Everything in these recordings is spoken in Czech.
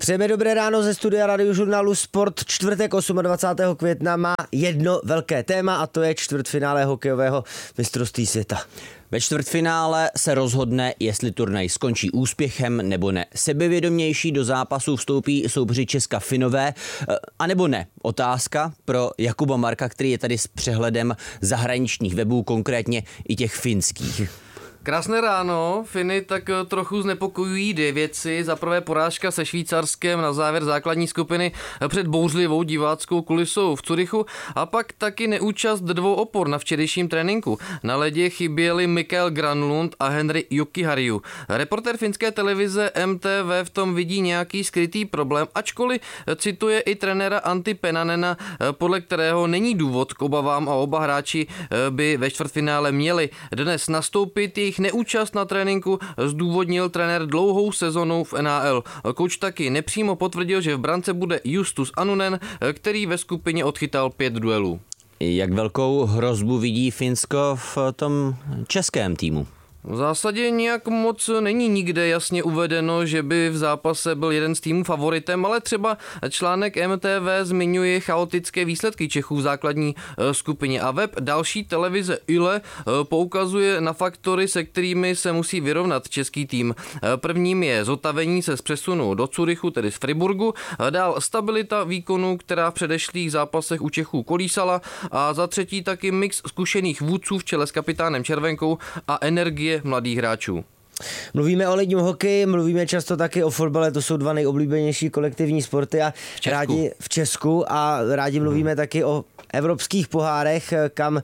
Přejeme dobré ráno ze studia Radiožurnálu Sport. Čtvrtek 28. května má jedno velké téma a to je čtvrtfinále hokejového mistrovství světa. Ve čtvrtfinále se rozhodne, jestli turnaj skončí úspěchem nebo ne. Sebevědomější do zápasu vstoupí soupeři Česka Finové, anebo ne. Otázka pro Jakuba Marka, který je tady s přehledem zahraničních webů, konkrétně i těch finských. Krásné ráno. Finy tak trochu znepokojují dvě věci. Za prvé porážka se Švýcarskem na závěr základní skupiny před bouřlivou diváckou kulisou v Curychu a pak taky neúčast dvou opor na včerejším tréninku. Na ledě chyběli Mikael Granlund a Henri Jokiharju. Reportér finské televize MTV v tom vidí nějaký skrytý problém, ačkoliv cituje i trenéra Antti Penanena, podle kterého není důvod k obavám a oba hráči by ve čtvrtfinále měli dnes nastoupit. Jejich neúčast na tréninku zdůvodnil trenér dlouhou sezonou v NHL. Kouč taky nepřímo potvrdil, že v brance bude Justus Anunen, který ve skupině odchytal 5 duelů. Jak velkou hrozbu vidí Finsko v tom českém týmu? V zásadě nějak moc není nikde jasně uvedeno, že by v zápase byl jeden z týmů favoritem, ale třeba článek MTV zmiňuje chaotické výsledky Čechů v základní skupině a web další televize Yle poukazuje na faktory, se kterými se musí vyrovnat český tým. Prvním je zotavení se z přesunu do Curychu, tedy z Friburgu, dál stabilita výkonu, která v předešlých zápasech u Čechů kolísala a za třetí taky mix zkušených vůdců v čele s kapitánem Červenkou a energie mladých hráčů. Mluvíme o ledním hokeji, mluvíme často taky o fotbale, to jsou dva nejoblíbenější kolektivní sporty a v Česku a rádi mluvíme taky o evropských pohárech, kam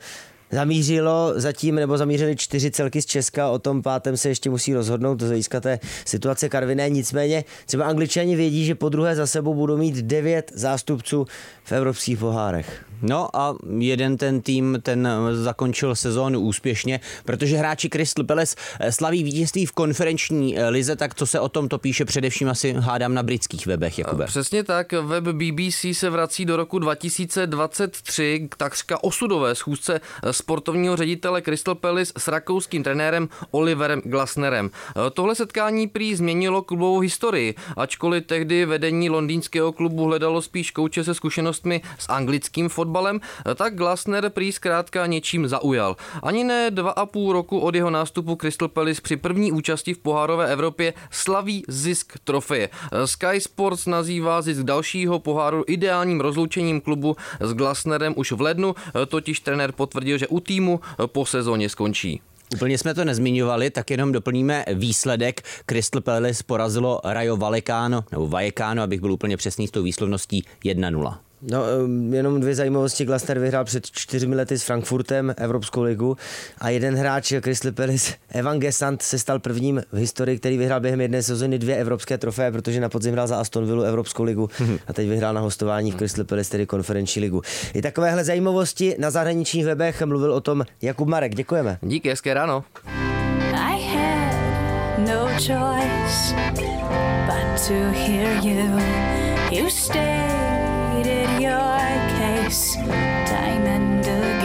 zamířili 4 celky z Česka, o tom 5. se ještě musí rozhodnout z hlediska té situace Karviné, nicméně třeba Angličani vědí, že podruhé za sebou budou mít 9 zástupců v evropských pohárech. No a jeden ten tým, ten zakončil sezónu úspěšně, protože hráči Crystal Palace slaví vítězství v konferenční lize, tak co se o tom to píše především asi hádám na britských webech, Jakube. Přesně tak, web BBC se vrací do roku 2023 k takřka osudové schůzce sportovního ředitele Crystal Palace s rakouským trenérem Oliverem Glasnerem. Tohle setkání prý změnilo klubovou historii, ačkoliv tehdy vedení londýnského klubu hledalo spíš kouče se zkušenostmi s anglickým fotbalem, tak Glasner prý zkrátka něčím zaujal. Ani ne 2,5 roku od jeho nástupu Crystal Palace při první účasti v pohárové Evropě slaví zisk trofeje. Sky Sports nazývá zisk dalšího poháru ideálním rozloučením klubu s Glasnerem už v lednu, totiž trenér potvrdil, že u týmu po sezóně skončí. Úplně jsme to nezmiňovali, tak jenom doplníme výsledek. Crystal Palace porazilo Rayo Vallecano, abych byl úplně přesný s tou výslovností 1-0. No, jenom 2 zajímavosti. Glasner vyhrál před 4 lety s Frankfurtem Evropskou ligu a jeden hráč Crystal Palace, Evan Gesant, se stal prvním v historii, který vyhrál během jedné sezóny 2 evropské trofeje, protože na podzim hrál za Aston Villu Evropskou ligu a teď vyhrál na hostování v Crystal Palace, tedy konferenční ligu. I takovéhle zajímavosti na zahraničních webech mluvil o tom Jakub Marek. Děkujeme. Díky, hezké ráno. I had no choice but to hear you. You stated your case time and